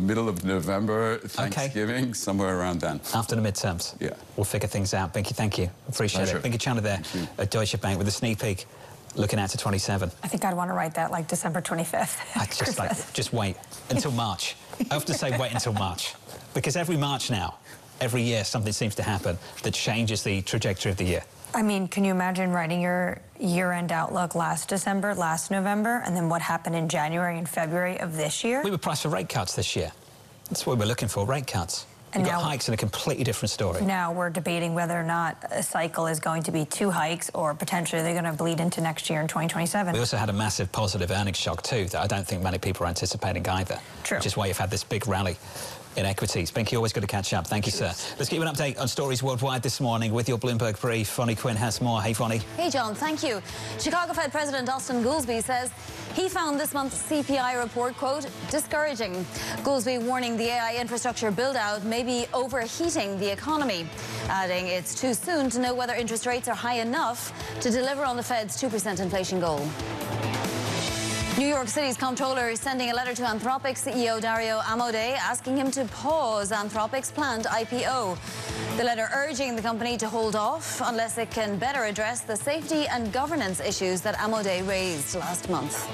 middle of November, Thanksgiving, somewhere around then. After the midterms? Yeah. We'll figure things out. Binky, thank you. Appreciate it. Binky Chandler there at Deutsche Bank with a sneak peek looking out to 27. I think I'd want to write that like December 25th. Just wait until March. I have to say wait until March. Because every March now, every year, something seems to happen that changes the trajectory of the year. I mean, can you imagine writing your year-end outlook last December, last November, and then what happened in January and February of this year? We were priced for rate cuts this year. That's what we're looking for, rate cuts. And we've got hikes in a completely different story. Now we're debating whether or not a cycle is going to be 2 hikes or potentially they're going to bleed into next year in 2027. We also had a massive positive earnings shock too that I don't think many people are anticipating either. True. Which is why you've had this big rally in equities. Binky, always good to catch up. Thank you, sir. Let's give you an update on stories worldwide this morning with your Bloomberg brief. Fonnie Quinn has more. Hey, Fonnie. Hey, John. Thank you. Chicago Fed President Austin Goolsbee says he found this month's CPI report, quote, discouraging. Goolsbee warning the AI infrastructure build-out may be overheating the economy, adding it's too soon to know whether interest rates are high enough to deliver on the Fed's 2% inflation goal. New York City's comptroller is sending a letter to Anthropic CEO Dario Amodei asking him to pause Anthropic's planned IPO. The letter urging the company to hold off unless it can better address the safety and governance issues that Amodei raised last month.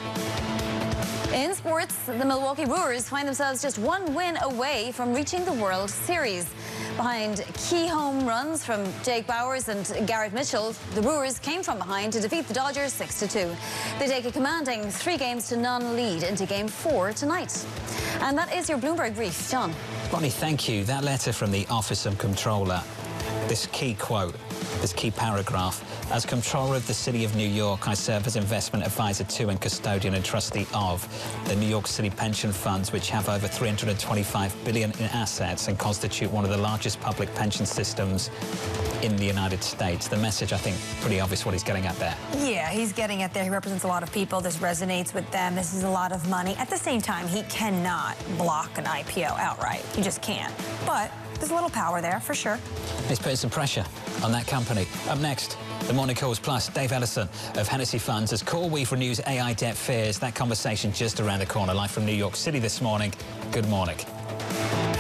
In sports, the Milwaukee Brewers find themselves just 1 win away from reaching the World Series. Behind key home runs from Jake Bauers and Garrett Mitchell, the Brewers came from behind to defeat the Dodgers 6-2. They take a commanding 3-0 lead into Game 4 tonight. And that is your Bloomberg brief. John. Bonnie, thank you. That letter from the Office of Comptroller, this key quote, this key paragraph. As Comptroller of the City of New York, I serve as investment advisor to and custodian and trustee of the New York City pension funds, which have over $325 billion in assets and constitute one of the largest public pension systems in the United States. The message, I think, pretty obvious what he's getting at there. Yeah, he's getting at there. He represents a lot of people. This resonates with them. This is a lot of money. At the same time, he cannot block an IPO outright. He just can't. But there's a little power there, for sure. He's putting some pressure on that company. Up next, the Morning Calls Plus, Dave Ellison of Hennessy Funds as CoreWeave renews AI debt fears. That conversation just around the corner. Live from New York City this morning. Good morning.